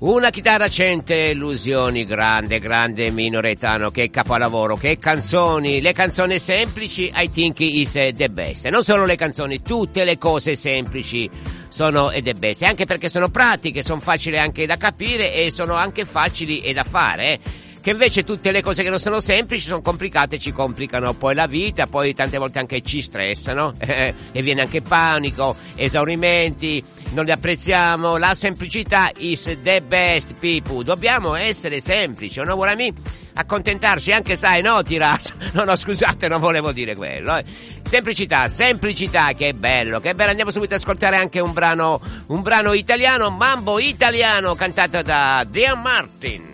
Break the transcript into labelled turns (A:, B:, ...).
A: Una chitarra cente, illusioni, grande Minoretano, che capolavoro, che canzoni, le canzoni semplici, I think is the best. E non solo le canzoni, tutte le cose semplici sono the best, anche perché sono pratiche, sono facili anche da capire e sono anche facili da fare, che invece tutte le cose che non sono semplici sono complicate, ci complicano poi la vita, poi tante volte anche ci stressano e viene anche panico, esaurimenti, non li apprezziamo. La semplicità is the best, people. Dobbiamo essere semplici, non vuole accontentarsi anche, sai, no, tirato. No, scusate, non volevo dire quello. Semplicità, che bello. Andiamo subito ad ascoltare anche un brano italiano, Mambo Italiano, cantato da Dean Martin.